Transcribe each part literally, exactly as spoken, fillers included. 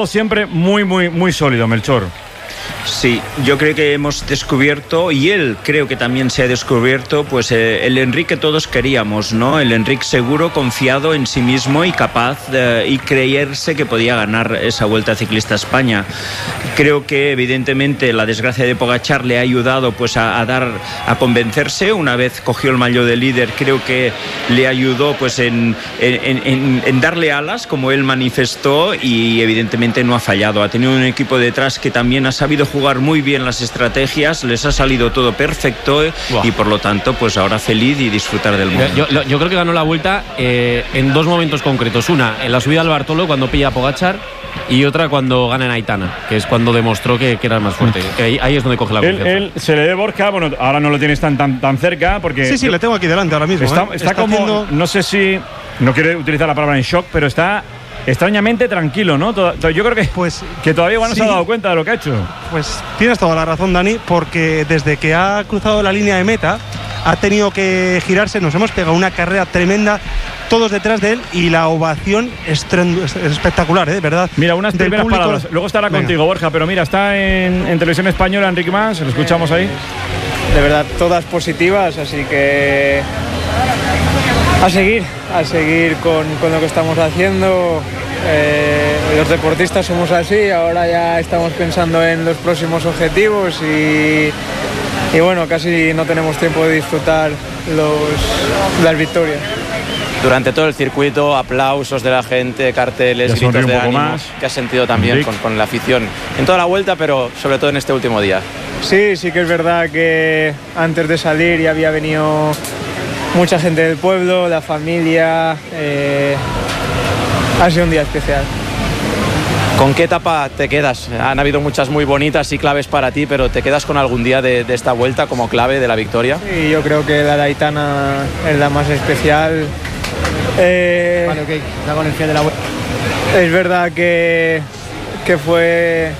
Siempre muy, muy, muy sólido, Melchor. Sí, yo creo que hemos descubierto, y él creo que también se ha descubierto, pues eh, el Enric que todos queríamos, ¿no? El Enric seguro, confiado en sí mismo y capaz de, y creerse que podía ganar esa Vuelta Ciclista a España. Creo que evidentemente la desgracia de Pogačar le ha ayudado pues a, a dar, a convencerse. Una vez cogió el maillot de líder, creo que le ayudó pues en, en, en, en darle alas, como él manifestó, y evidentemente no ha fallado. Ha tenido un equipo detrás que también ha sabido jugar muy bien las estrategias, les ha salido todo perfecto, eh, y por lo tanto pues ahora feliz y disfrutar del mundo. Yo, yo, yo creo que ganó la Vuelta eh, en dos momentos concretos. Una, en la subida al Bartolo cuando pilla a Pogačar, y otra cuando gana en Aitana, que es cuando demostró que, que era el más fuerte. Que ahí, ahí es donde coge la confianza. Él, él se le ve Borja, bueno, ahora no lo tienes tan, tan, tan cerca porque... Sí, sí, yo, le tengo aquí delante ahora mismo. Está, ¿eh? está, está como, haciendo... no sé si, no quiero utilizar la palabra en shock, pero está extrañamente tranquilo, ¿no? Yo creo que, pues, que todavía igual no sí, se ha dado cuenta de lo que ha hecho. Pues tienes toda la razón, Dani, porque desde que ha cruzado la línea de meta ha tenido que girarse, nos hemos pegado una carrera tremenda, todos detrás de él, y la ovación es, es espectacular, ¿eh? ¿Verdad? Mira, unas Del primeras público... palabras, luego estará Venga. contigo, Borja, pero mira, está en, en Televisión Española Enric Mas, lo escuchamos ahí. De verdad, todas positivas, así que a seguir, a seguir con, con lo que estamos haciendo. Eh, los deportistas somos así, ahora ya estamos pensando en los próximos objetivos y, y bueno, casi no tenemos tiempo de disfrutar los, las victorias. Durante todo el circuito, aplausos de la gente, carteles, gritos de ánimo, más. que has sentido también con, con la afición en toda la vuelta, pero sobre todo en este último día. Sí, sí que es verdad que antes de salir ya había venido mucha gente del pueblo, la familia. Eh, ha sido un día especial. ¿Con qué etapa te quedas? Han habido muchas muy bonitas y claves para ti, pero ¿te quedas con algún día de, de esta vuelta como clave de la victoria? Sí, yo creo que la de Aitana es la más especial. Eh, vale, okay. Está con el pie de la vuelta. Es verdad que, que fue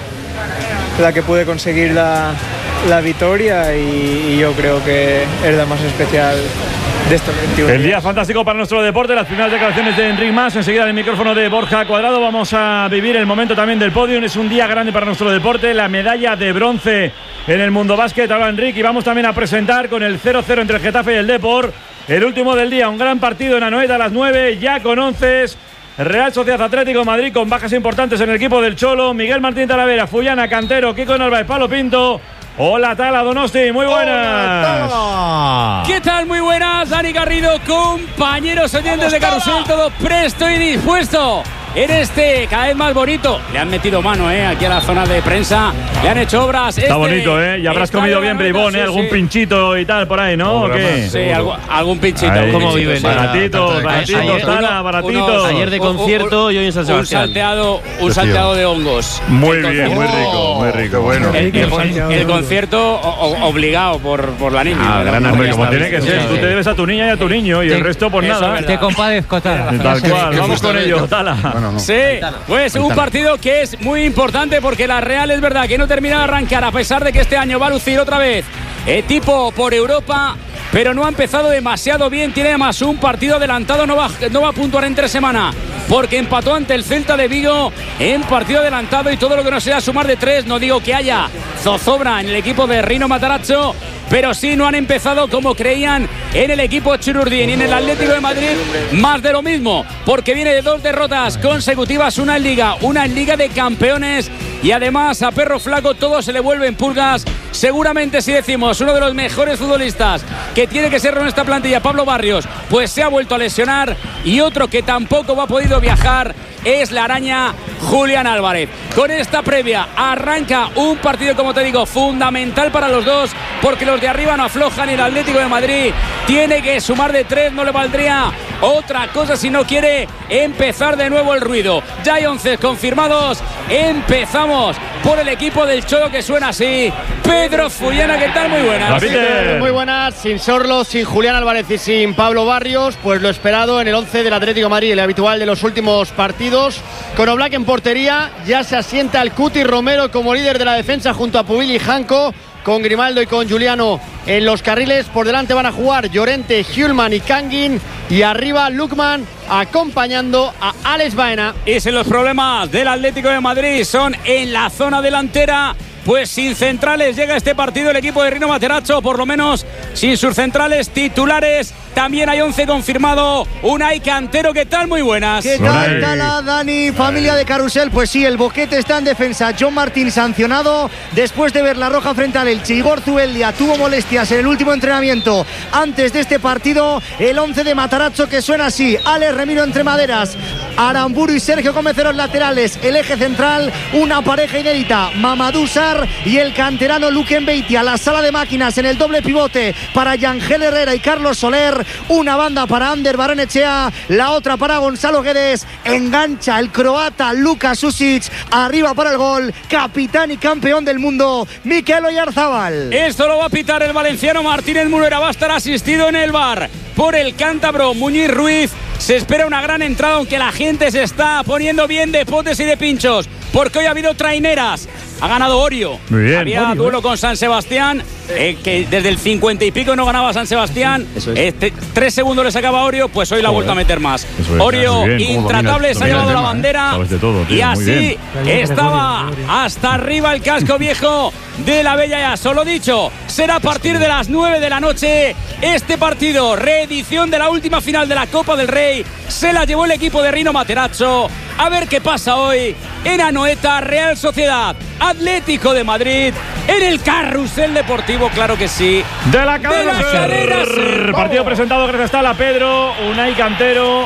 la que pude conseguir la, la victoria y, y yo creo que es la más especial de estos veintiuno. El día fantástico para nuestro deporte, las primeras declaraciones de Enric Mas, enseguida el micrófono de Borja Cuadrado. Vamos a vivir el momento también del podio. Es un día grande para nuestro deporte, la medalla de bronce en el Mundo Básquet. Habla Enric y vamos también a presentar con el cero cero entre el Getafe y el Depor, el último del día, un gran partido en Anoeta a las nueve, ya con once. Real Sociedad Atlético Madrid con bajas importantes en el equipo del Cholo. Miguel Martín Talavera, Fullana, Cantero, Kiko Narváez, Palo Pinto. Hola Tala, Donosti, muy buenas. Hola, ¿qué tal? Muy buenas, Dani Garrido, compañeros oyentes de Carrusel, todo presto y dispuesto en este cada vez más bonito. Le han metido mano, eh, aquí a la zona de prensa, le han hecho obras. Está este bonito, eh, y habrás comido bien, Bribón, eh, sí, algún sí. pinchito y tal por ahí, ¿no? ¿O qué? Sí, algo, algún pinchito. Ahí, ¿cómo viven? Baratitos, baratitos, Tala, baratitos. Ayer de concierto y hoy en San Sebastián. Un salteado, un salteado de hongos. Muy bien, muy rico, muy rico, bueno. El, el, el, el concierto o, obligado por, por la niña. Ah, gran hombre, como tiene que ser. Tú te debes a tu niña y a tu niño, y el resto pues nada. Te compadezco, Tala. Tal cual, vamos con ello, Tala. Sí. Pues un partido que es muy importante porque la Real es verdad que no termina de arrancar, a pesar de que este año va a lucir otra vez eh, tipo por Europa, pero no ha empezado demasiado bien. Tiene además un partido adelantado, no va, no va a puntuar en tres semanas porque empató ante el Celta de Vigo en partido adelantado, y todo lo que no sea sumar de tres. No digo que haya zozobra en el equipo de Rino Matarazzo, pero sí no han empezado como creían en el equipo Chururdín. Y en el Atlético de Madrid más de lo mismo, porque viene de dos derrotas consecutivas, una en Liga, una en Liga de Campeones, y además a perro flaco todo se le vuelve en pulgas. Seguramente, si decimos uno de los mejores futbolistas que tiene que ser en esta plantilla, Pablo Barrios, pues se ha vuelto a lesionar, y otro que tampoco ha podido viajar es la araña Julián Álvarez. Con esta previa arranca un partido, como te digo, fundamental para los dos, porque los de arriba no aflojan y el Atlético de Madrid tiene que sumar de tres. No le valdría otra cosa si no quiere empezar de nuevo el ruido. Ya hay once confirmados. Empezamos por el equipo del Cholo, que suena así. Pedro Fullana, ¿qué tal? Muy buenas. Muy buenas, sin Sorlo, sin Julián Álvarez y sin Pablo Barrios, pues lo esperado en el once del Atlético de Madrid, el habitual de los últimos partidos. Con Oblak en portería, ya se asienta el Cuti Romero como líder de la defensa junto a Pubil y Janko. con Grimaldo y con Giuliano en los carriles. Por delante van a jugar Llorente, Hjulman y Kangin, y arriba Lukman acompañando a Alex Baena. Y si los problemas del Atlético de Madrid son en la zona delantera, pues sin centrales llega este partido el equipo de Rino Materazzo, por lo menos sin sus centrales titulares. También hay once confirmado. Unai Cantero, ¿qué tal? Muy buenas. ¿Qué tal, Tala, Dani, familia de Carrusel? Pues sí, el boquete está en defensa. John Martín sancionado después de ver la roja frente al Elche. Igor Zubeldia tuvo molestias en el último entrenamiento antes de este partido. El once de Matarazzo que suena así: Alex Remiro entre maderas, Aramburu y Sergio Gómez en los laterales. El eje central, una pareja inédita: Mamadou Sarr y el canterano Luquen Beitia. La sala de máquinas en el doble pivote para Yangel Herrera y Carlos Soler. Una banda para Ander Barrenechea, la otra para Gonzalo Guedes. Engancha el croata Luka Susic. Arriba para el gol, capitán y campeón del mundo, Mikel Oyarzábal. Esto lo va a pitar el valenciano Martínez Munuera. Va a estar asistido en el V A R por el cántabro Muñiz Ruiz. Se espera una gran entrada, aunque la gente se está poniendo bien de potes y de pinchos, porque hoy ha habido traineras. Ha ganado Orio. Muy bien. Había Orio, duelo ¿eh? con San Sebastián, eh, que desde el cincuenta y pico no ganaba San Sebastián. Eso es. Este, tres segundos le sacaba Orio, pues hoy la ha vuelto a meter más. Eso es, Orio, muy bien. intratable, se ha llevado la bandera. Sabes de todo, tío, Y muy así bien. estaba hasta arriba el casco viejo de la Bella Yaso. Lo dicho, será a partir de las nueve de la noche este partido. Reedición de la última final de la Copa del Rey. Se la llevó el equipo de Rino Materazzo. A ver qué pasa hoy en Anoeta. Real Sociedad, Atlético de Madrid, en el Carrusel Deportivo, claro que sí. De la cadena, De la cadena Ser. partido presentado gracias a Tala, Pedro, Unai Cantero.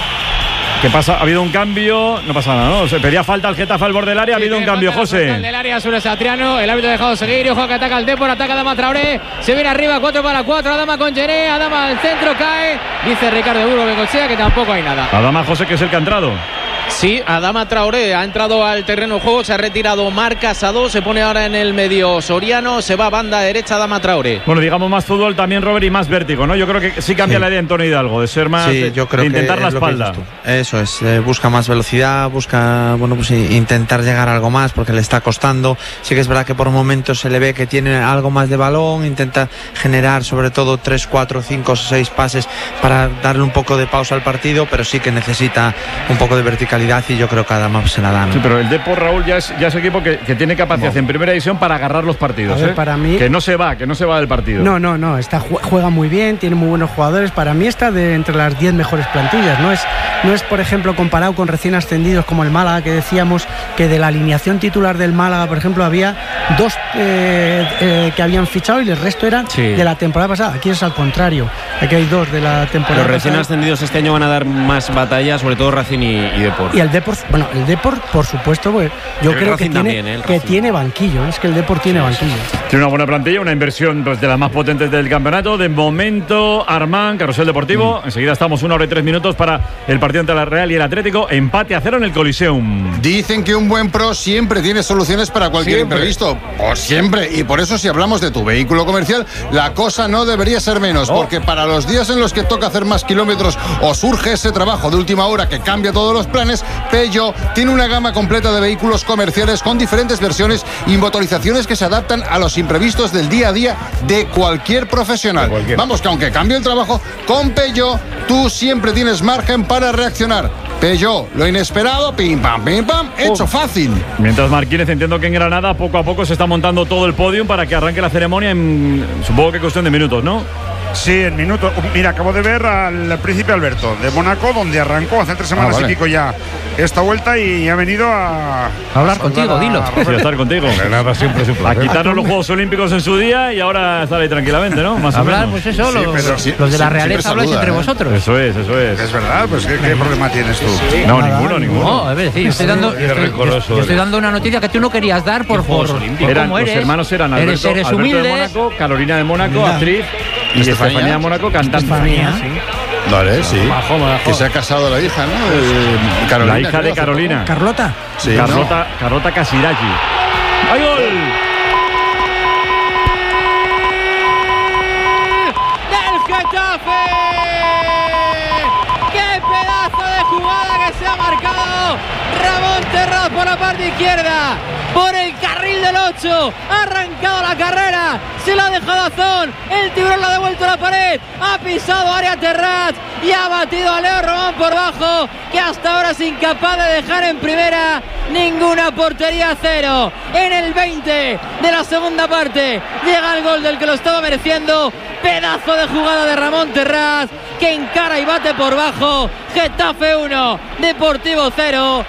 ¿Qué pasa? Ha habido un cambio, no pasa nada, ¿no? Se pedía falta al Getafe al borde del área, ha habido un cambio, José. El del área sobre Satriano, el árbitro ha dejado seguir, ojo que ataca el Depor, ataca Adama Traoré, se viene arriba, cuatro para cuatro, Adama con Gené, Adama al centro, cae, dice Ricardo Burgo Bengochea que tampoco hay nada. Adama, José, que es el que ha entrado. Sí, Adama Traoré ha entrado al terreno de juego, se ha retirado Marc Casado, se pone ahora en el medio Soriano, se va a banda derecha Adama Traoré. Bueno, digamos más fútbol también, Robert, y más vértigo, ¿no? Yo creo que sí cambia sí. la idea en Antonio Hidalgo, de ser más, sí, de, yo creo de intentar que la es espalda. Eso es, eh, busca más velocidad, busca, bueno, pues intentar llegar a algo más porque le está costando. Sí que es verdad que por momentos se le ve que tiene algo más de balón, intenta generar sobre todo tres, cuatro, cinco, seis pases para darle un poco de pausa al partido, pero sí que necesita un poco de verticalidad y yo creo que Adama se la da, ¿no? Sí, pero el Depor, Raúl, ya es, ya es equipo que, que tiene capacidad no. en primera división para agarrar los partidos. A ver, ¿eh? para mí, que no se va, que no se va del partido. No, no, no, está, juega muy bien, tiene muy buenos jugadores. Para mí está de entre las diez mejores plantillas. No es, no es, por ejemplo, comparado con recién ascendidos como el Málaga, que decíamos que de la alineación titular del Málaga, por ejemplo, había dos eh, eh, que habían fichado y el resto eran sí. de la temporada pasada. Aquí es al contrario, aquí hay dos de la temporada Los recién pasada. ascendidos este año van a dar más batalla, sobre todo Racing y, y Depor. Y el Depor, bueno, el Depor, por supuesto, pues, yo el creo Racing que, tiene, también, ¿eh? que tiene banquillo. Es que el Depor tiene sí, banquillo. Tiene una buena plantilla, una inversión pues, de las más potentes del campeonato. De momento, Armán, Carrusel Deportivo. Mm. Enseguida estamos una hora y tres minutos para el partido entre la Real y el Atlético. Empate a cero en el Coliseum. Dicen que un buen pro siempre tiene soluciones para cualquier siempre. imprevisto. Por siempre. Y por eso, si hablamos de tu vehículo comercial, la cosa no debería ser menos. Oh. Porque para los días en los que toca hacer más kilómetros o surge ese trabajo de última hora que cambia todos los planes, Peugeot tiene una gama completa de vehículos comerciales con diferentes versiones y motorizaciones que se adaptan a los imprevistos del día a día de cualquier profesional. De cualquier. Vamos, que aunque cambie el trabajo, con Peugeot tú siempre tienes margen para reaccionar. Peugeot, lo inesperado, pim pam, pim pam, hecho oh. fácil. Mientras Marquínez, entiendo que en Granada poco a poco se está montando todo el podium para que arranque la ceremonia en, supongo que cuestión de minutos, ¿no? Sí, en minutos. Mira, acabo de ver al príncipe Alberto de Mónaco, donde arrancó hace tres semanas ah, vale. y pico ya esta vuelta y ha venido a, a hablar a contigo, dilo. Sí, a estar contigo. Nada, siempre, siempre. A quitarnos los Juegos Olímpicos en su día y ahora estar ahí tranquilamente, ¿no? Más hablar, o menos. pues eso, sí, los, pero, sí, los de la sí, realeza habláis entre ¿eh? vosotros. Eso es, eso es. Es verdad, pues ¿qué, qué problema tienes tú? Sí, no, nada, ninguno, ninguno. No, a ver, sí, yo estoy dando, yo estoy, yo, yo estoy dando una noticia que tú no querías dar por Juegos Olímpicos. Eran, ¿Cómo eres? Los hermanos eran Alberto, eres, eres Alberto de Mónaco, Carolina de Mónaco, actriz, y Estefanía de Mónaco, cantante. Estefanía, sí. Vale, sí. Bajo, bajo. Que se ha casado la hija, ¿no? Eh, Carolina, la hija de Carolina. ¿Carlota? Sí, Carlota, no. Carlota Casiraghi. ¡Hay gol! ¡Del Getafe! ¡Qué pedazo de jugada que se ha marcado! Ramón Terraz por la parte izquierda, por el carril del ocho, ha arrancado la carrera, se la ha dejado a Zon, el tiburón la ha devuelto a la pared, ha pisado área Terrat y ha batido a Leo Román por bajo, que hasta ahora es incapaz de dejar en primera ninguna portería. Cero en el veinte de la segunda parte llega el gol del que lo estaba mereciendo. Pedazo de jugada de Ramón Terraz, que encara y bate por bajo. Getafe uno, Deportivo cero.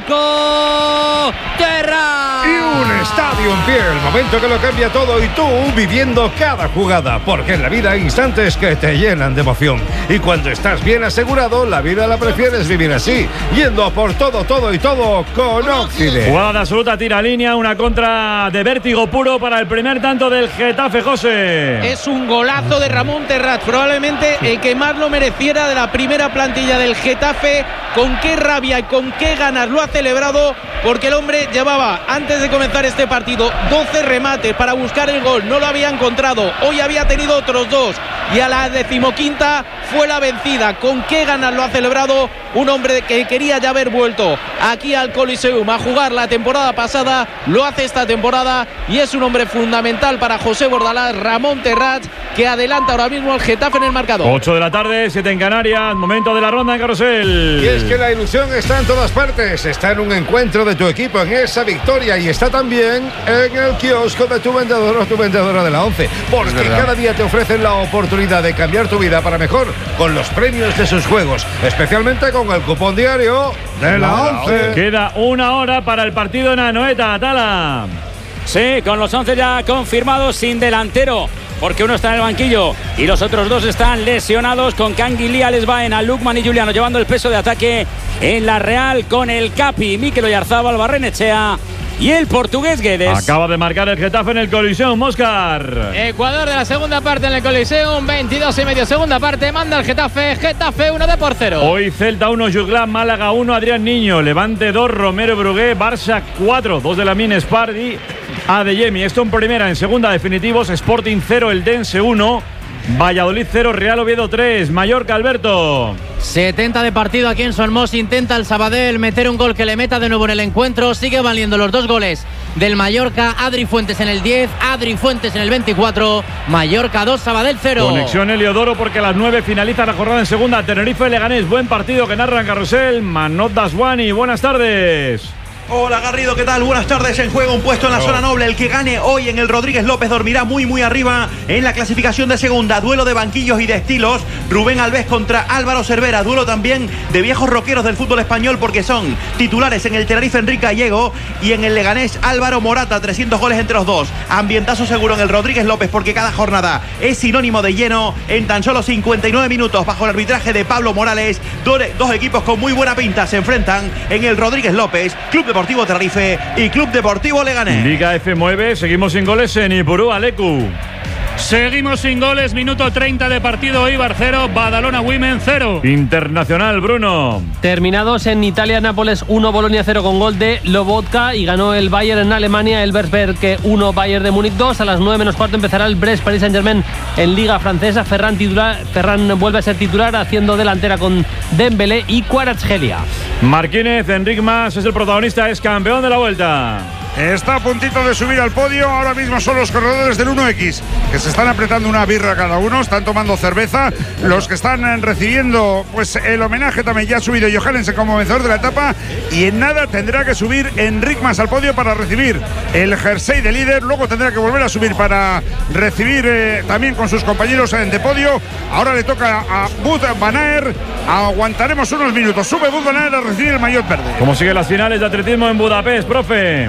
Marco Terraz. Y un estadio en pie, el momento que lo cambia todo, y tú viviendo cada jugada, porque en la vida hay instantes que te llenan de emoción. Y cuando estás bien asegurado, la vida la prefieres vivir así, yendo a por todo, todo y todo con Oxide. Jugada de absoluta tiralínea, una contra de vértigo puro para el primer tanto del Getafe, José. Es un golazo de Ramón Terraz, probablemente el que más lo mereciera de la primera plantilla del Getafe. Con qué rabia y con qué ganas lo ha celebrado, porque el hombre llevaba, antes de comenzar este partido, doce remates para buscar el gol, no lo había encontrado, hoy había tenido otros dos y a la decimoquinta fue la vencida. Con qué ganas lo ha celebrado un hombre que quería ya haber vuelto aquí al Coliseum a jugar la temporada pasada, lo hace esta temporada y es un hombre fundamental para José Bordalás, Ramón Terraz, que adelanta ahora mismo al Getafe en el marcador. ocho de la tarde, siete en Canarias, momento de la ronda en Carrusel. Y es que la ilusión está en todas partes, está en un encuentro de tu equipo, en esa victoria, y está también en el kiosco de tu vendedor o tu vendedora de la ONCE, porque cada día te ofrecen la oportunidad de cambiar tu vida para mejor con los premios de sus juegos, especialmente con el cupón diario de la ONCE. Queda una hora para el partido en Anoeta, Atala. Sí, con los once ya confirmados, sin delantero, porque uno está en el banquillo y los otros dos están lesionados, con Canguilí, Alex Baena, Lukman y Juliano llevando el peso de ataque en la Real, con el Capi, Mikel Oyarzábal, Barrenechea y el portugués Guedes. Acaba de marcar el Getafe en el Coliseum, Moscar. Ecuador de la segunda parte en el Coliseum, veintidós y medio segunda parte, manda el Getafe, Getafe uno de por cero. Hoy Celta uno, Juglar, Málaga uno, Adrián Niño, Levante dos, Romero Brugué, Barça cuatro, dos de la Min Spardi, Adeyemi. Esto en primera, en segunda definitivos, Sporting cero, Eldense uno, Valladolid cero, Real Oviedo tres, Mallorca, Alberto. setenta de partido aquí en Somos. Intenta el Sabadell meter un gol que le meta de nuevo en el encuentro. Sigue valiendo los dos goles del Mallorca. Adri Fuentes en el diez, Adri Fuentes en el veinticuatro. Mallorca dos, Sabadell cero. Conexión Heliodoro, porque a las nueve finaliza la jornada en segunda. Tenerife Leganés, buen partido que narra en Carrusel Manot Daswani. Buenas tardes. Hola Garrido, ¿qué tal? Buenas tardes. En juego un puesto en la oh. zona noble. El que gane hoy en el Rodríguez López dormirá muy muy arriba en la clasificación de segunda. Duelo de banquillos y de estilos. Rubén Alves contra Álvaro Cervera. Duelo también de viejos roqueros del fútbol español, porque son titulares en el Tenerife Enrique Gallego y en el Leganés Álvaro Morata. trescientos goles entre los dos. Ambientazo seguro en el Rodríguez López, porque cada jornada es sinónimo de lleno. En tan solo cincuenta y nueve minutos, bajo el arbitraje de Pablo Morales, dos equipos con muy buena pinta se enfrentan en el Rodríguez López. Club de Deportivo Tenerife y Club Deportivo Leganés. Liga F nueve, seguimos sin goles en Ipurú, Alecu. Seguimos sin goles, minuto treinta de partido, Eibar cero, Badalona Women cero. Internacional, Bruno. Terminados en Italia, Nápoles uno, Bolonia cero con gol de Lobotka, y ganó el Bayern en Alemania, el Wolfsberg uno, Bayern de Múnich dos. A las nueve menos cuarto empezará el Brest Paris Saint-Germain en Liga Francesa. Ferran, titular, Ferran vuelve a ser titular, haciendo delantera con Dembélé y Kvaratskhelia. Marquínez, Enric Mas es el protagonista, es campeón de la Vuelta. Está a puntito de subir al podio. Ahora mismo son los corredores del uno equis que se están apretando una birra cada uno, están tomando cerveza. Los que están recibiendo pues el homenaje también, ya ha subido Johansen como vencedor de la etapa, y en nada tendrá que subir Enric Mas al podio para recibir el jersey de líder. Luego tendrá que volver a subir para recibir eh, también con sus compañeros de podio. Ahora le toca a Wout van Aert. Aguantaremos unos minutos. Sube Wout van Aert a recibir el maillot verde. ¿Cómo siguen las finales de atletismo en Budapest, profe?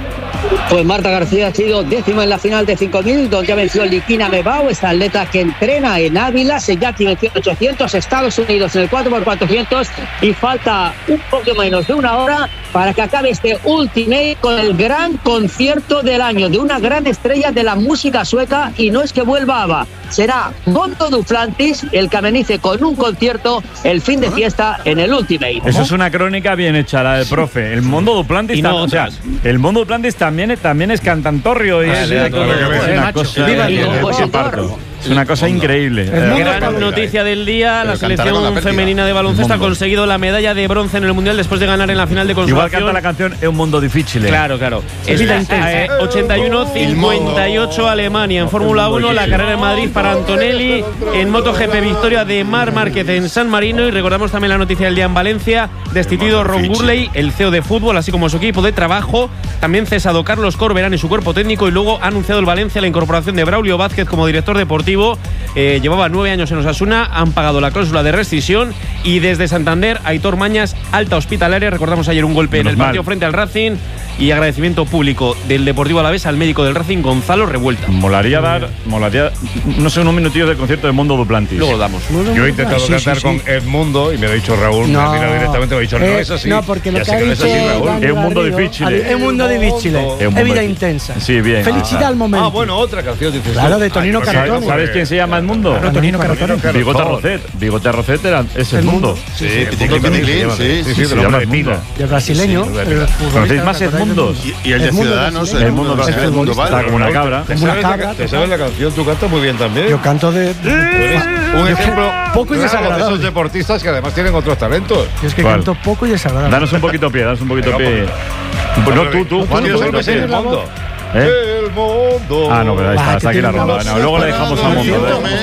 Pues Marta García ha sido décima en la final de cinco mil, donde ha vencido Likina Mebao, esta atleta que entrena en Ávila. Seyati venció en ochocientos, Estados Unidos en el cuatro por cuatrocientos, y falta un poco menos de una hora para que acabe este Ultimate con el gran concierto del año de una gran estrella de la música sueca, y no es que vuelva ABBA, será Mondo Duplantis el que amenice con un concierto el fin de fiesta en el Ultimate. Eso es una crónica bien hecha, la del profe. El Mondo Duplantis, no o sea, el Mondo Duplantis también, también es cantantorrio y vale, es, vale, una, vale, cosa, vale, una macho. cosa Viva de, el de, de compositor. parto. Es una cosa increíble. Gran noticia del día, la selección femenina de baloncesto ha conseguido la medalla de bronce en el Mundial después de ganar en la final de consolación. Igual canta la canción Es un mundo difícil. Claro, claro. Es eh, ochenta y uno cincuenta y ocho Alemania. En Fórmula uno, la carrera en Madrid para Antonelli. En MotoGP, victoria de Marc Márquez en San Marino. Y recordamos también la noticia del día en Valencia. Destituido Ron Gurley, el C E O de fútbol, así como su equipo de trabajo. También cesado Carlos Corberán y su cuerpo técnico. Y luego ha anunciado el Valencia la incorporación de Braulio Vázquez como director deportivo. Eh, llevaba nueve años en Osasuna. Han pagado la cláusula de rescisión. Y desde Santander, Aitor Mañas, alta hospitalaria. Recordamos ayer un golpe Menos en el partido mal. frente al Racing. Y agradecimiento público del Deportivo Alavés al médico del Racing, Gonzalo Revuelta. Molaría dar, molaría, no sé, unos minutillos del concierto de Mundo Duplantis. Luego lo damos. Yo he intentado sí, cantar sí, sí. con Edmundo y me lo ha dicho Raúl, no. me ha directamente, me ha dicho, eh, no es así. No, porque lo ya que ha que dicho no es así, Raúl. Es un mundo difícil. Es un mundo difícil. Es vida intensa. Sí, bien. Felicidad ah, al momento. Ah, bueno, otra canción, dices Claro, tú. de Tonino Cartone. ¿Sabes quién se llama Edmundo? Claro, Tonino Cartone. Bigote Roset. Bigote Roset era, es Edmundo. Sí, sí, sí, se llama Edmundo. De brasileño. ¿Conocéis más Edmundos? Y el de Ciudadanos, el mundo brasileño. Está como una cabra. ¿Te sabes, la, ¿Te sabes la canción? Tú cantas muy bien también. Yo canto de. Un ejemplo poco y desagradable. De esos deportistas que además tienen otros talentos. Yo es que canto poco y desagradable. Danos un poquito pie, danos un poquito pie. No, tú, tú, Juan, un poquito pie. El mundo. ¿Eh? El mundo. Ah, no, pero ahí está, hasta aquí la ronda. No, luego le dejamos al mundo.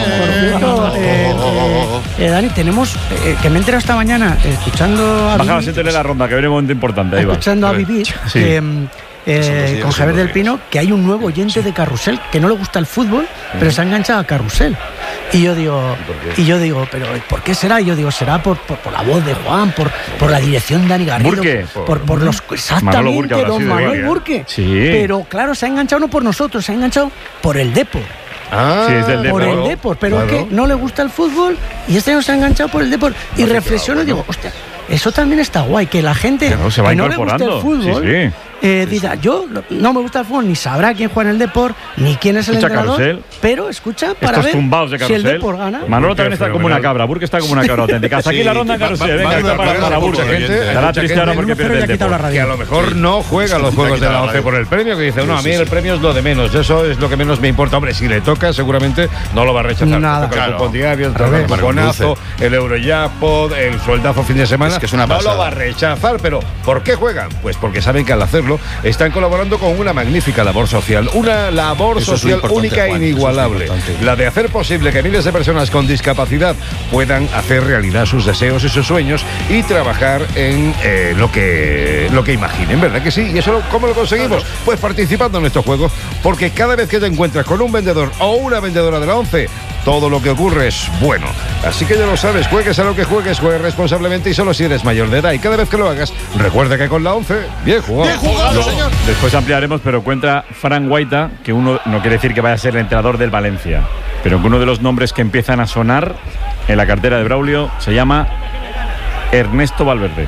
Eh, eh, Dani, tenemos eh, que me he enterado esta mañana escuchando a Baja, siéntele la ronda, que viene un momento importante. Ahí va. Escuchando a Vivir. Sí. Eh, Eh, con Javier del Pino, que hay un nuevo oyente de Carrusel que no le gusta el fútbol, pero se ha enganchado a Carrusel. Y yo digo, y yo digo, pero ¿por qué será? Y yo digo, será por, por, por la voz de Juan, por, por la dirección de Dani Garrido, Burke. por, por los exactamente Burke, don Manuel Burke. Sí. Pero claro, se ha enganchado no por nosotros, se ha enganchado por el Depor. Ah, sí, es del por Depor. el Depor, pero claro. es que no le gusta el fútbol y este año se ha enganchado por el Depor. Y no reflexiono y digo, hostia, eso también está guay, que la gente que no, se va que no le gusta el fútbol, sí, sí. Eh, dirá, yo no me gusta el fútbol, ni sabrá quién juega en el Depor, ni quién es el escucha entrenador, Carrusel. Pero escucha para Estos ver tumbados de si el Carrusel. Depor gana. Manolo también está como una cabra, Burke está como una cabra auténtica. Hasta aquí la ronda en Carrusel. Venga, está para la Burke. Estará triste ahora porque pierde el Depor. Que a lo mejor no juega los juegos de la once por el premio, que dice, no, a mí el premio es lo de menos, eso es lo que menos me importa. Hombre, si le toca, seguramente no lo va a rechazar. Nada, toca el cupón diario, el cuponazo, el Eurojackpot, el sueldazo fin de semana. Es que es una pasada. No lo va a rechazar, pero ¿por qué juegan? Pues porque saben que al hacerlo están colaborando con una magnífica labor social, una labor Eso social es única e inigualable, la de hacer posible que miles de personas con discapacidad puedan hacer realidad sus deseos y sus sueños y trabajar en eh, lo que lo que imaginen, ¿verdad que sí? ¿Y eso cómo lo conseguimos? Pues participando en estos juegos, porque cada vez que te encuentras con un vendedor o una vendedora de la once, todo lo que ocurre es bueno. Así que ya lo sabes, juegues a lo que juegues, juegues responsablemente y solo si eres mayor de edad. Y cada vez que lo hagas, recuerda que con la once, bien jugado. Bien jugado, señor. Después ampliaremos, pero cuenta Fran Guaita, que uno no quiere decir que vaya a ser el entrenador del Valencia, pero que uno de los nombres que empiezan a sonar en la cartera de Braulio se llama Ernesto Valverde.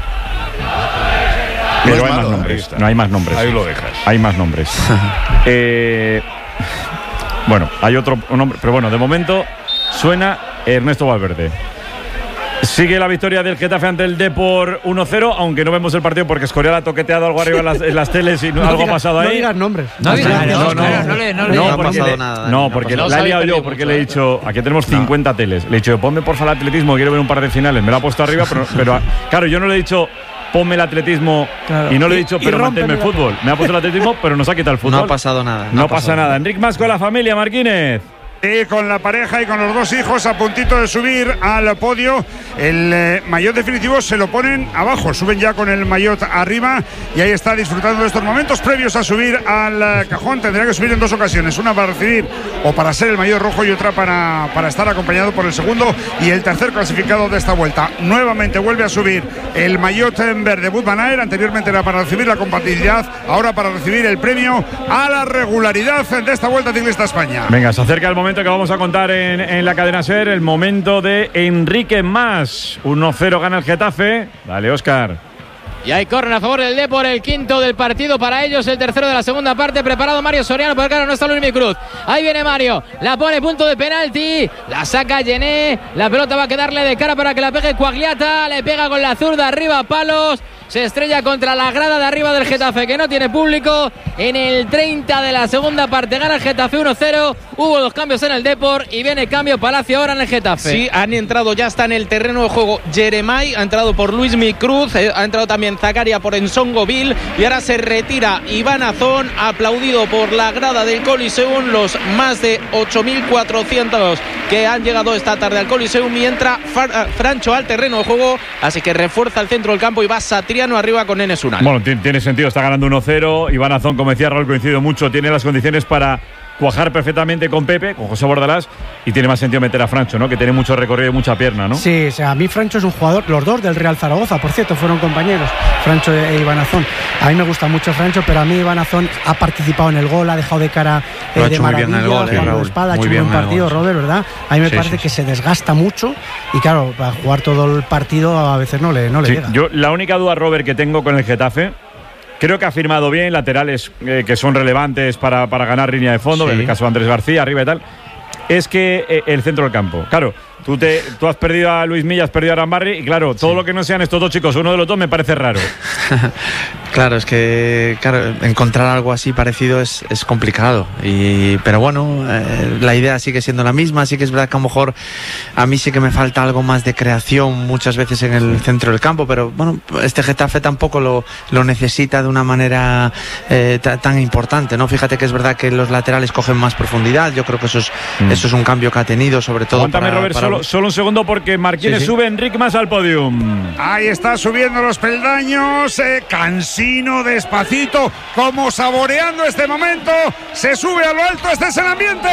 Pero no hay malo, más nombres. No hay más nombres. Ahí lo dejas. Hay más nombres. eh, bueno, hay otro nombre, pero bueno, de momento suena Ernesto Valverde. Sigue la victoria del Getafe ante el Depor uno cero, aunque no vemos el partido porque Escorial ha toqueteado algo arriba en las, en las teles y no, no algo diga, ha pasado no ahí. Digas nombres. No, no, no, no, no, no, le, no, le, no, no porque, pasado le, nada, no, no porque pasado la he liado yo, mucho, porque le he dicho, aquí tenemos cincuenta no. teles. Le he dicho, ponme porfa el atletismo, quiero ver un par de finales. Me lo ha puesto arriba, pero, pero claro, yo no le he dicho, ponme el atletismo, claro. Y no le he dicho, pero manténme el fútbol. Me ha puesto el atletismo, pero nos ha quitado el fútbol. No ha pasado nada. No, no pasa nada. nada. Enric Mas con la familia, Marquínez. Y con la pareja y con los dos hijos a puntito de subir al podio. El eh, maillot definitivo se lo ponen abajo, suben ya con el maillot arriba y ahí está disfrutando de estos momentos previos a subir al eh, cajón. Tendrá que subir en dos ocasiones, una para recibir o para ser el maillot rojo y otra para, para estar acompañado por el segundo y el tercer clasificado de esta vuelta. Nuevamente vuelve a subir el maillot en verde Wout van Aert, anteriormente era para recibir la compatibilidad, ahora para recibir el premio a la regularidad de esta Vuelta Ciclista España. Venga, se acerca el momento que vamos a contar en, en la cadena SER, el momento de Enrique Mas. uno cero gana el Getafe. Dale, Óscar. Y hay córner a favor del Depor, el quinto del partido para ellos, el tercero de la segunda parte. Preparado Mario Soriano, porque ahora no está Luis Cruz. Ahí viene Mario, la pone punto de penalti, la saca Gené, la pelota va a quedarle de cara para que la pegue Quagliata, le pega con la zurda arriba, palos. Se estrella contra la grada de arriba del Getafe, que no tiene público. En el treinta de la segunda parte gana el Getafe uno cero. Hubo dos cambios en el Depor y viene cambio Palacio ahora en el Getafe. Sí, han entrado, ya está en el terreno de juego Jeremai, ha entrado por Luis Micruz, ha entrado también Zakaria por Ensongoville y ahora se retira Iván Azón, aplaudido por la grada del Coliseum, los más de ocho mil cuatrocientos que han llegado esta tarde al Coliseum, y entra Francho al terreno de juego, así que refuerza el centro del campo y va Satriano arriba con Enes Unal. Bueno, tiene sentido, está ganando uno cero. Iván Azón, como decía Raúl, coincido mucho, tiene las condiciones para cuajar perfectamente con Pepe, con José Bordalás, y tiene más sentido meter a Francho, ¿no? Que tiene mucho recorrido y mucha pierna, ¿no? Sí, o sea, a mí Francho es un jugador, los dos del Real Zaragoza, por cierto, fueron compañeros, Francho e Iván Azón. A mí me gusta mucho Francho, pero a mí Iván Azón ha participado en el gol, ha dejado de cara eh, de maravilla, jugando eh, de espalda, ha hecho un buen partido, Robert, ¿verdad? A mí me sí, parece sí, que sí. se desgasta mucho y claro, para jugar todo el partido a veces no le, no le sí, llega. Yo, la única duda, Robert, que tengo con el Getafe, creo que ha firmado bien laterales eh, que son relevantes para, para ganar línea de fondo, sí. En el caso de Andrés García, arriba y tal. Es que eh, el centro del campo, claro, tú, te, tú has perdido a Luis Milla, has perdido a Arambarri, y claro, todo sí. lo que no sean estos dos chicos, uno de los dos me parece raro. Claro, es que claro, encontrar algo así parecido es, es complicado, y, pero bueno, eh, la idea sigue siendo la misma. Sí que es verdad que a lo mejor a mí sí que me falta algo más de creación muchas veces en el centro del campo, pero bueno, este Getafe tampoco lo, lo necesita de una manera eh, tan importante, ¿no? Fíjate que es verdad que los laterales cogen más profundidad, yo creo que eso es, mm. eso es un cambio que ha tenido, sobre todo. Aguántame, para, Robert, para... Solo, solo un segundo, porque Marquínez sí, sí. sube Enric Mas al podium. Ahí está subiendo los peldaños, eh, cansino, despacito, como saboreando este momento. Se sube a lo alto, este es el ambiente.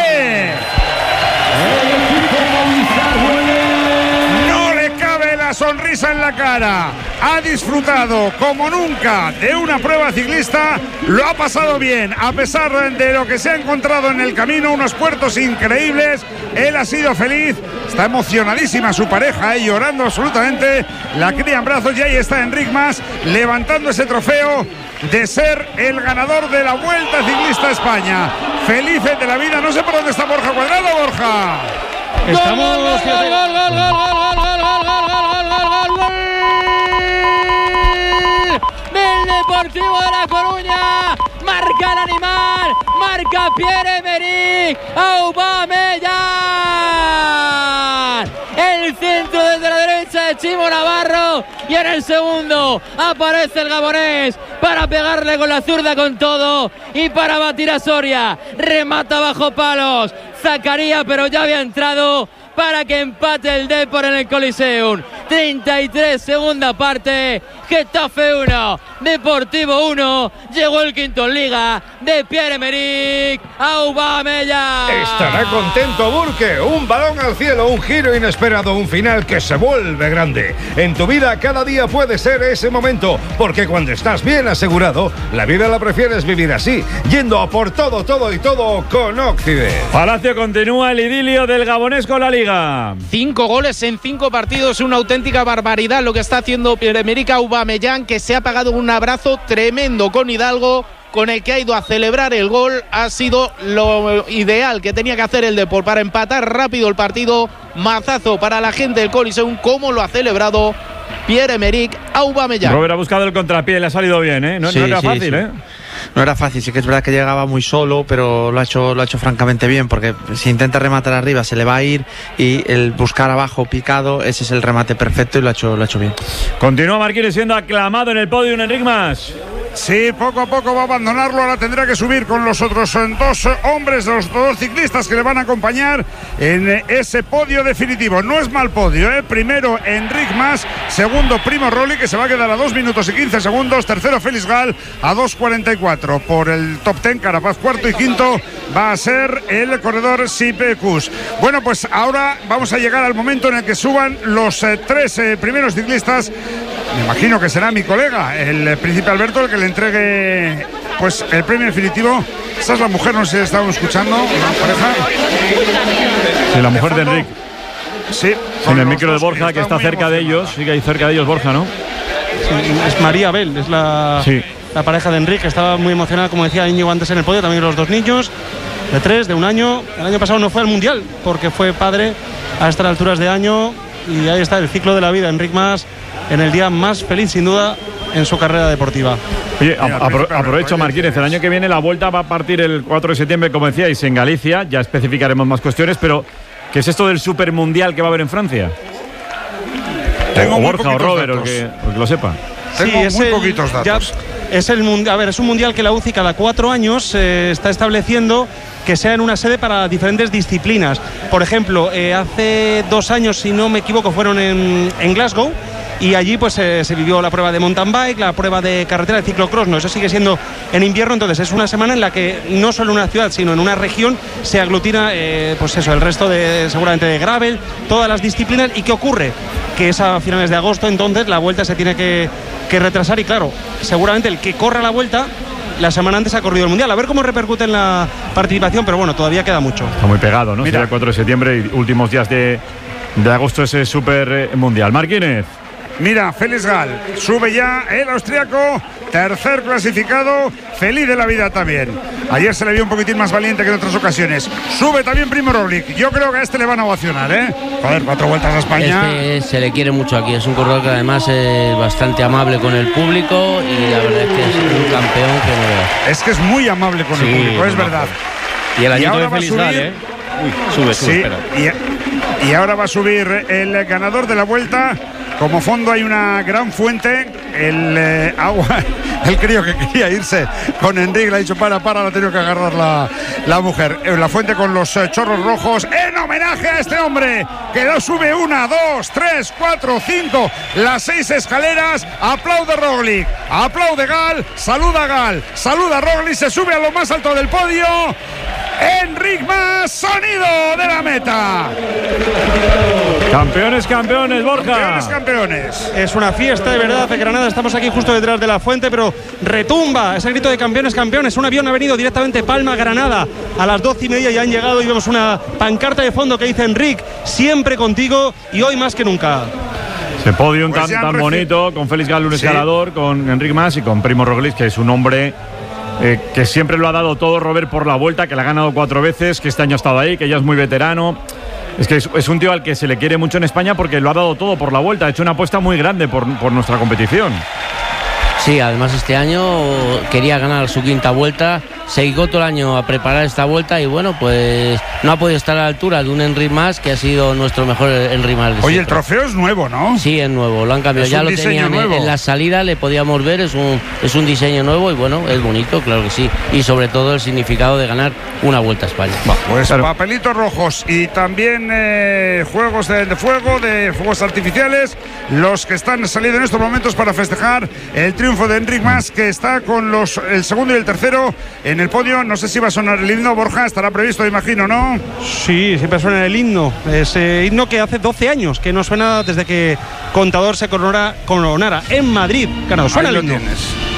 No le cabe la sonrisa en la cara. Ha disfrutado como nunca de una prueba ciclista. Lo ha pasado bien, a pesar de lo que se ha encontrado en el camino, unos puertos increíbles. Él ha sido feliz, está emocionadísima su pareja, eh, llorando absolutamente. La cría en brazos y ahí está Enric Mas levantando ese trofeo de ser el ganador de la Vuelta Ciclista a España. Felices de la vida. No sé por dónde está Borja Cuadrado, Borja. Estamos... ¡Gol, gol, gol, gol, gol, gol, gol, gol, gol, gol, gol, gol, gol, gol! Del Deportivo de La Coruña. Marca el animal. Marca Pierre-Emerick Aubameyang. El centro desde la derecha de Chimo Navarro. Y en el segundo aparece el gabonés para pegarle con la zurda con todo y para batir a Soria. Remata bajo palos Zakaria, pero ya había entrado para que empate el Depor en el Coliseum. treinta y tres, segunda parte. Getafe uno, Deportivo uno. Llegó el quinto en Liga de Pierre-Emerick Aubameyang. Estará contento Burke. Un balón al cielo, un giro inesperado, un final que se vuelve grande. En tu vida cada día puede ser ese momento, porque cuando estás bien asegurado, la vida la prefieres vivir así, yendo a por todo, todo y todo con Occident. Palacio, continúa el idilio del gabonés con la Liga. Cinco goles en cinco partidos, una auténtica barbaridad lo que está haciendo Pierre-Emerick Aubameyang, que se ha pagado un abrazo tremendo con Hidalgo, con el que ha ido a celebrar el gol. Ha sido lo ideal que tenía que hacer el Depor para empatar rápido el partido. Mazazo para la gente del Coliseum, como lo ha celebrado Pierre-Emerick Aubameyang. Robert ha buscado el contrapié, le ha salido bien, ¿eh? No, sí, no era sí, fácil, sí. ¿eh? No era fácil, sí que es verdad que llegaba muy solo, pero lo ha hecho, lo ha hecho francamente bien, porque si intenta rematar arriba se le va a ir, y el buscar abajo picado, ese es el remate perfecto, y lo ha hecho, lo ha hecho bien. Continúa Marquínez siendo aclamado en el podio, Enric Mas. Sí, poco a poco va a abandonarlo, ahora tendrá que subir con los otros dos hombres, los dos ciclistas que le van a acompañar en ese podio definitivo. No es mal podio, ¿eh? Primero Enric Mas, segundo Primo Roglic, que se va a quedar a dos minutos y quince segundos, tercero Félix Gal a dos cuarenta y cuatro. Por el top ten, Carapaz cuarto, y quinto va a ser el corredor Sipecus. Bueno, pues ahora vamos a llegar al momento en el que suban los eh, tres eh, primeros ciclistas. Me imagino que será mi colega, el eh, Príncipe Alberto, el que le entregue pues el premio definitivo. Esta es la mujer, no sé si estábamos escuchando, una pareja. Sí, la mujer de Enric. Sí. En el micro de Borja, que está cerca de ellos. Sí, que hay cerca de ellos Borja, ¿no? Sí, es María Bel, es la... Sí. La pareja de Enric, estaba muy emocionada, como decía Íñigo antes en el podio, también los dos niños, de tres, de un año. El año pasado no fue al Mundial, porque fue padre a estas alturas de año, y ahí está el ciclo de la vida. Enric Mas, en el día más feliz, sin duda, en su carrera deportiva. Oye, apro aprovecho, Marquínez, el año que viene la Vuelta va a partir el cuatro de septiembre, como decíais, en Galicia, ya especificaremos más cuestiones, pero ¿qué es esto del Supermundial que va a haber en Francia? Tengo o muy Borja o Robert, o que, o que lo sepa. Tengo sí, es muy el, poquitos datos. Ya, es, el, a ver, es un mundial que la U C I cada cuatro años eh, está estableciendo que sea en una sede para diferentes disciplinas. Por ejemplo, eh, hace dos años, si no me equivoco, fueron en, en Glasgow. Y allí pues eh, se vivió la prueba de mountain bike, la prueba de carretera, de ciclocross, no, eso sigue siendo en invierno, entonces es una semana en la que no solo en una ciudad, sino en una región se aglutina eh, pues eso, el resto de seguramente de gravel, todas las disciplinas. ¿Y qué ocurre? Que es a finales de agosto, entonces la Vuelta se tiene que, que retrasar y claro, seguramente el que corra la Vuelta la semana antes ha corrido el Mundial, a ver cómo repercute en la participación, pero bueno, todavía queda mucho. Está muy pegado, ¿no? Será el cuatro de septiembre y últimos días de, de agosto ese Super Mundial. Marquínez. Mira, Félix Gal, sube ya el austriaco, tercer clasificado, feliz de la vida también. Ayer se le vio un poquitín más valiente que en otras ocasiones. Sube también Primo Roglic, yo creo que a este le van a ovacionar, ¿eh? Joder, cuatro vueltas a España. Este se le quiere mucho aquí, es un corredor que además es bastante amable con el público y la verdad es que es un campeón que no veo. Es que es muy amable con sí, el público, es verdad. Y el añito de Félix Gal, ¿eh? Uy, sube, sube, sí, espera. Y, y ahora va a subir el ganador de la Vuelta. Como fondo hay una gran fuente, el eh, agua, el crío que quería irse con Enrique le ha dicho para, para, la ha tenido que agarrar la, la mujer. Eh, la fuente con los eh, chorros rojos, en homenaje a este hombre, que no sube una, dos, tres, cuatro, cinco, las seis escaleras, aplaude Roglic, aplaude Gal, saluda Gal, saluda Roglic, se sube a lo más alto del podio. Enric Mas, sonido de la meta. Campeones, campeones, Borja. Campeones, campeones. Es una fiesta de verdad de Granada. Estamos aquí justo detrás de la fuente, pero retumba ese grito de campeones, campeones. Un avión ha venido directamente Palma, Granada. A las doce y media ya han llegado y vemos una pancarta de fondo que dice Enric, siempre contigo y hoy más que nunca. Ese podium pues tan, tan bonito, con Félix Gal, un sí. escalador, con Enric Mas y con Primo Roglic, que es un hombre eh, que siempre lo ha dado todo, Robert, por la Vuelta, que la ha ganado cuatro veces, que este año ha estado ahí, que ya es muy veterano. Es que es, es un tío al que se le quiere mucho en España porque lo ha dado todo por la Vuelta, ha hecho una apuesta muy grande por, por nuestra competición. Sí, además este año quería ganar su quinta Vuelta, se dedicó todo el año a preparar esta Vuelta y bueno, pues no ha podido estar a la altura de un Enric Mas, que ha sido nuestro mejor Enric Mas. Oye, el trofeo es nuevo, ¿no? Sí, es nuevo, lo han cambiado, ya lo tenían en, en la salida, le podíamos ver, es un, es un diseño nuevo y bueno, es bonito, claro que sí, y sobre todo el significado de ganar una Vuelta a España. Va, pues claro. Papelitos rojos y también eh, juegos de, de fuego, de fuegos artificiales, los que están saliendo en estos momentos para festejar el triunfo de Enric Mas, que está con los el segundo y el tercero en el podio. No sé si va a sonar el himno, Borja, estará previsto, imagino, ¿no? Sí, siempre suena el himno. Ese himno que hace doce años que no suena desde que Contador se coronara, coronara en Madrid. Claro, suena el himno. Tienes.